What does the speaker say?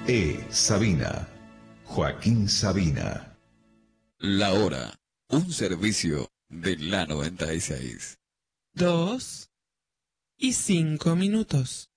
Sabina. Joaquín Sabina. La hora. Un servicio de la 96. 2:05.